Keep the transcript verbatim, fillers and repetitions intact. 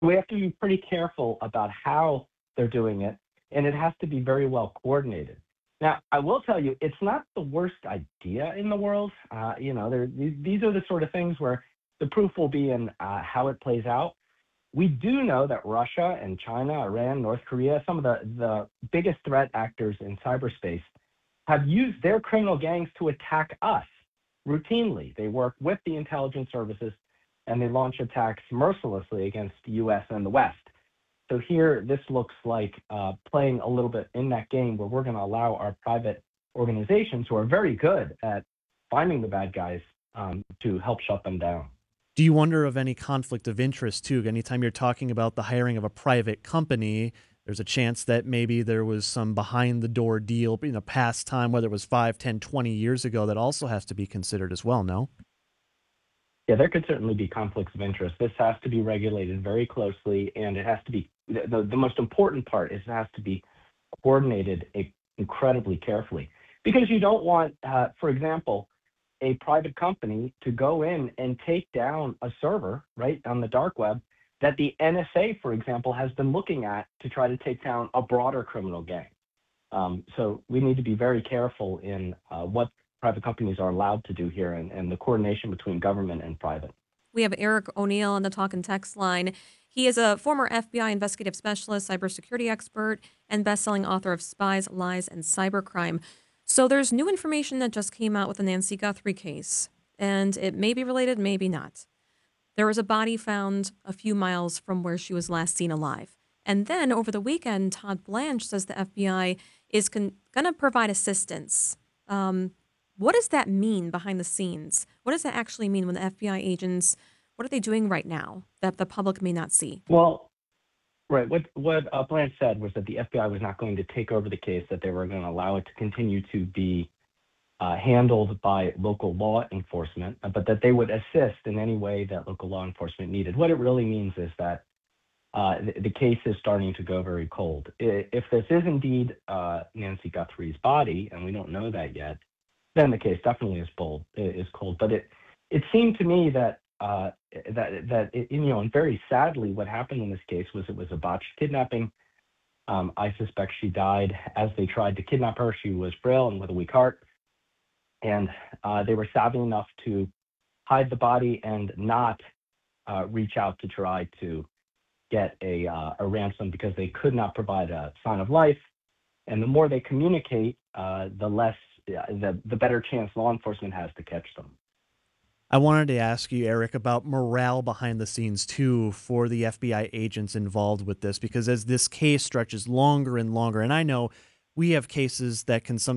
We have to be pretty careful about how they're doing it, and it has to be very well coordinated. Now, I will tell you, it's not the worst idea in the world. Uh, you know, there, these, these are the sort of things where the proof will be in uh, how it plays out. We do know that Russia and China, Iran, North Korea, some of the, the biggest threat actors in cyberspace, have used their criminal gangs to attack us routinely. They work with the intelligence services and they launch attacks mercilessly against the U S and the West. So here, this looks like uh, playing a little bit in that game where we're going to allow our private organizations who are very good at finding the bad guys um, to help shut them down. Do you wonder of any conflict of interest too? Anytime you're talking about the hiring of a private company, there's a chance that maybe there was some behind the door deal in a past time, whether it was five, ten, twenty years ago, that also has to be considered as well, no? Yeah, there could certainly be conflicts of interest. This has to be regulated very closely, and it has to be the, the, the most important part is it has to be coordinated i- incredibly carefully because you don't want, uh, for example, a private company to go in and take down a server right on the dark web that the N S A, for example, has been looking at to try to take down a broader criminal gang. Um, so we need to be very careful in uh, what private companies are allowed to do here and, and the coordination between government and private. We have Eric O'Neill on the talk and text line. He is a former F B I investigative specialist, cybersecurity expert, and best-selling author of Spies, Lies, and Cybercrime. So there's new information that just came out with the Nancy Guthrie case, and it may be related, maybe not. There was a body found a few miles from where she was last seen alive. And then over the weekend, Todd Blanche says the F B I is con- going to provide assistance. Um, what does that mean behind the scenes? What does that actually mean when the F B I agents, what are they doing right now that the public may not see? Well, right. What what uh, Blanche said was that the F B I was not going to take over the case; that they were going to allow it to continue to be uh, handled by local law enforcement, uh, but that they would assist in any way that local law enforcement needed. What it really means is that uh, the, the case is starting to go very cold. I- If this is indeed uh, Nancy Guthrie's body, and we don't know that yet, then the case definitely is bold, is cold. But it it seemed to me that uh, that that it, you know, and very sadly, what happened in this case was it was a botched kidnapping. Um, I suspect she died as they tried to kidnap her. She was frail and with a weak heart, and uh, they were savvy enough to hide the body and not uh, reach out to try to get a uh, a ransom because they could not provide a sign of life. And the more they communicate, uh, the less yeah, the the better chance law enforcement has to catch them. I wanted to ask you, Eric, about morale behind the scenes, too, for the F B I agents involved with this, because as this case stretches longer and longer, and I know we have cases that can sometimes